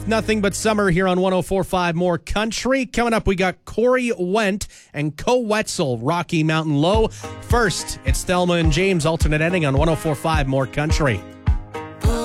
Nothing but summer here on 104.5 More Country. Coming up, we got Corey Went and Co Wetzel, Rocky Mountain Low. First, it's Thelma and James alternate ending on 104.5 More Country.